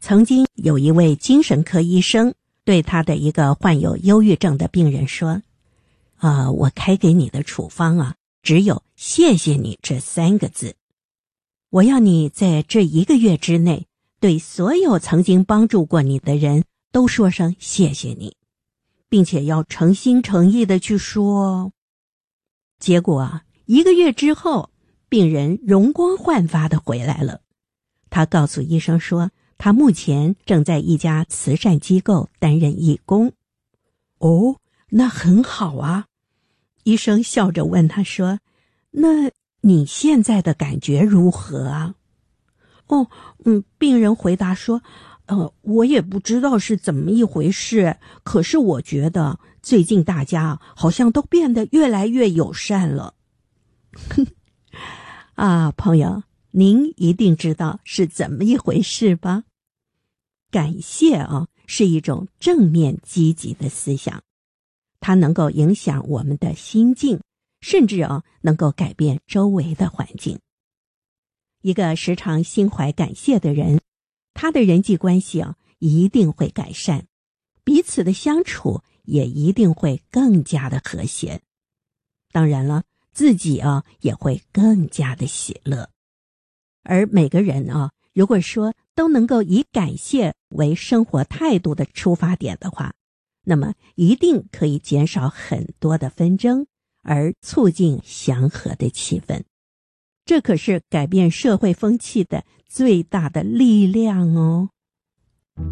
曾经有一位精神科医生对他的一个患有忧郁症的病人说，我开给你的处方只有谢谢你这3个字。我要你在这1个月之内对所有曾经帮助过你的人都说声谢谢你，并且要诚心诚意的去说。结果1个月之后，病人容光焕发的回来了。他告诉医生说，他目前正在一家慈善机构担任义工。哦，那很好啊。医生笑着问他说，那你现在的感觉如何啊？病人回答说，我也不知道是怎么一回事，可是我觉得最近大家好像都变得越来越友善了。朋友，您一定知道是怎么一回事吧？感谢是一种正面积极的思想，它能够影响我们的心境，甚至能够改变周围的环境。一个时常心怀感谢的人，他的人际关系一定会改善，彼此的相处也一定会更加的和谐。当然了，自己也会更加的喜乐。而每个人如果说都能够以感谢为生活态度的出发点的话，那么一定可以减少很多的纷争，而促进祥和的气氛。这可是改变社会风气的最大的力量哦。